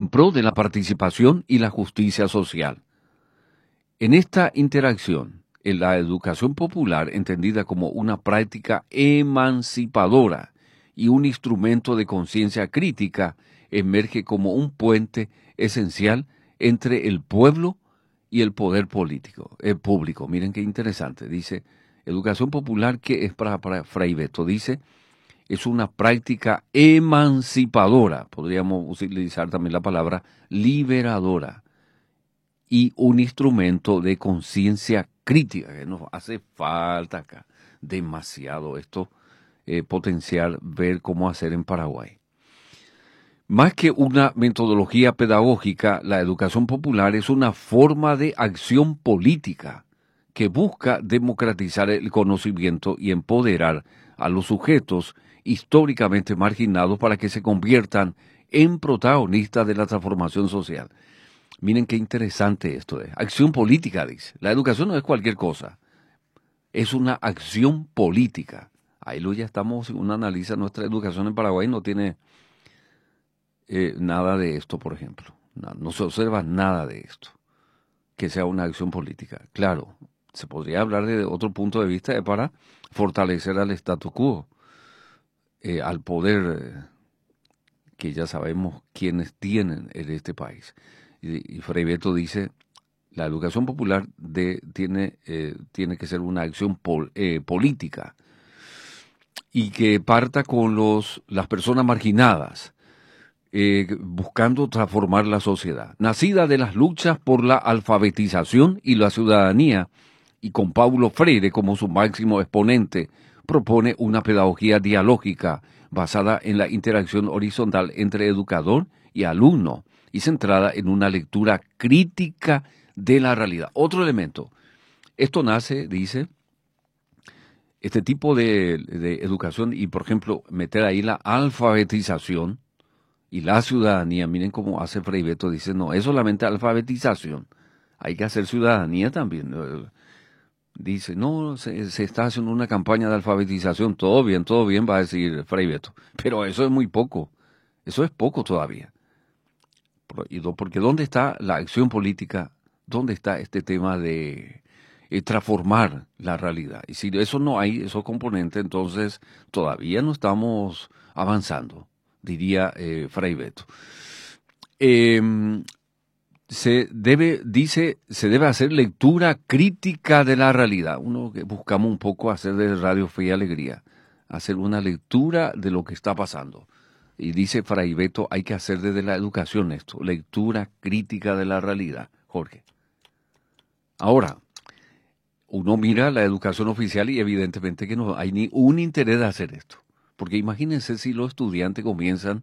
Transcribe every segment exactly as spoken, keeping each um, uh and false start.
en pro de la participación y la justicia social. En esta interacción, en la educación popular, entendida como una práctica emancipadora y un instrumento de conciencia crítica, emerge como un puente esencial entre el pueblo y el poder político, el público. Miren qué interesante. Dice, educación popular, que es para, para Fray Beto, dice, es una práctica emancipadora, podríamos utilizar también la palabra liberadora, y un instrumento de conciencia crítica, que nos hace falta acá demasiado esto, eh, potenciar, ver cómo hacer en Paraguay. Más que una metodología pedagógica, la educación popular es una forma de acción política que busca democratizar el conocimiento y empoderar a los sujetos históricamente marginados para que se conviertan en protagonistas de la transformación social. Miren qué interesante esto es. Acción política, dice. La educación no es cualquier cosa. Es una acción política. Ahí lo ya estamos, si uno analiza nuestra educación en Paraguay, no tiene eh, nada de esto, por ejemplo. No, no se observa nada de esto, que sea una acción política. Claro, se podría hablar de otro punto de vista de para fortalecer al status quo, eh, al poder eh, que ya sabemos quiénes tienen en este país. Y, y Fray Beto dice, la educación popular de, tiene, eh, tiene que ser una acción pol, eh, política y que parta con los, las personas marginadas, eh, buscando transformar la sociedad. Nacida de las luchas por la alfabetización y la ciudadanía, y con Paulo Freire como su máximo exponente, propone una pedagogía dialógica basada en la interacción horizontal entre educador y alumno, y centrada en una lectura crítica de la realidad. Otro elemento, esto nace, dice, este tipo de, de educación y, por ejemplo, meter ahí la alfabetización y la ciudadanía. Miren cómo hace Fray Beto, dice, no, es solamente alfabetización, hay que hacer ciudadanía también. Dice, no, se, se está haciendo una campaña de alfabetización, todo bien, todo bien, va a decir Fray Beto, pero eso es muy poco, eso es poco todavía. Porque ¿dónde está la acción política? ¿Dónde está este tema de eh, transformar la realidad? Y si eso no hay, esos componentes, entonces todavía no estamos avanzando, diría eh, Fray Beto. Eh, se debe, dice, se debe hacer lectura crítica de la realidad. Uno que buscamos un poco hacer de Radio Fe y Alegría, hacer una lectura de lo que está pasando. Y dice Fray Beto, hay que hacer desde la educación esto, lectura crítica de la realidad, Jorge. Ahora, uno mira la educación oficial y evidentemente que no hay ni un interés de hacer esto. Porque imagínense si los estudiantes comienzan,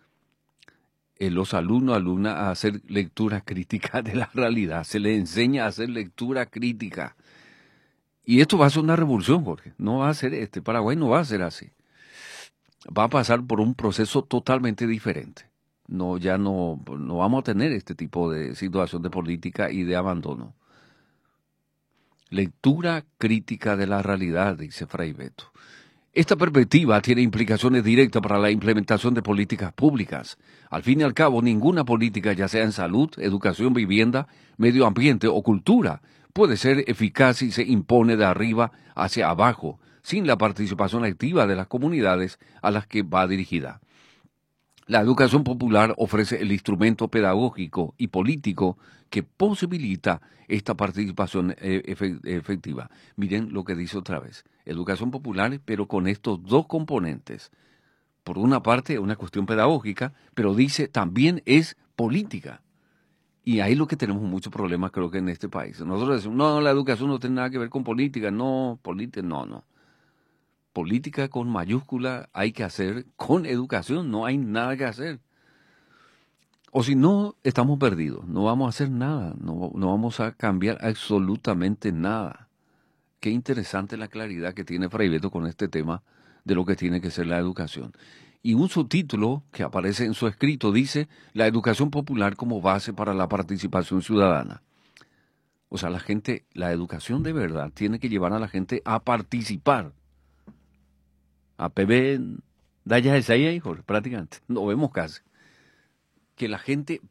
eh, los alumnos, alumnas, a hacer lectura crítica de la realidad. Se les enseña a hacer lectura crítica. Y esto va a ser una revolución, Jorge. No va a ser este, Paraguay no va a ser así. Va a pasar por un proceso totalmente diferente. No, ya no, no vamos a tener este tipo de situación de política y de abandono. Lectura crítica de la realidad, dice Fray Beto. Esta perspectiva tiene implicaciones directas para la implementación de políticas públicas. Al fin y al cabo, ninguna política, ya sea en salud, educación, vivienda, medio ambiente o cultura, puede ser eficaz si se impone de arriba hacia abajo, sin la participación activa de las comunidades a las que va dirigida. La educación popular ofrece el instrumento pedagógico y político que posibilita esta participación eh, efectiva. Miren lo que dice otra vez. Educación popular, pero con estos dos componentes. Por una parte, una cuestión pedagógica, pero dice también es política. Y ahí es lo que tenemos muchos problemas, creo que en este país. Nosotros decimos, no, la educación no tiene nada que ver con política, no, política, no, no. Política con mayúscula hay que hacer con educación, no hay nada que hacer. O si no, estamos perdidos, no vamos a hacer nada, no, no vamos a cambiar absolutamente nada. Qué interesante la claridad que tiene Fray Beto con este tema de lo que tiene que ser la educación. Y un subtítulo que aparece en su escrito dice, la educación popular como base para la participación ciudadana. O sea, la gente, la educación de verdad tiene que llevar a la gente a participar. A P B, da ya esa ahí, Jorge, prácticamente, no vemos casi. Que la gente